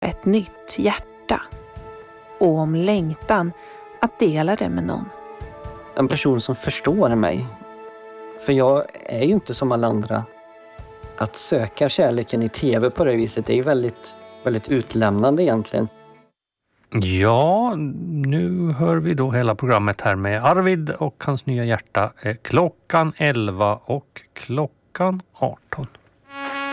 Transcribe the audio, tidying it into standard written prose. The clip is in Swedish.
ett nytt hjärta och om längtan att dela det med någon. En person som förstår mig. För jag är ju inte som alla andra. Att söka kärleken i tv på det viset är ju väldigt, väldigt utlämnande egentligen. Ja, nu hör vi då hela programmet här med Arvid och hans nya hjärta klockan 11 och klockan 18.